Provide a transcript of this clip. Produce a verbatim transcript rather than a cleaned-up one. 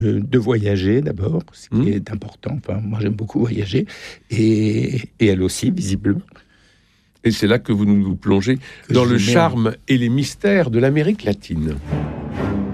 euh, de voyager d'abord, ce qui Mmh. est important. Enfin, moi, j'aime beaucoup voyager, et, et elle aussi, visiblement. Et c'est là que vous nous plongez Que dans je le mets en- charme et les mystères de l'Amérique latine.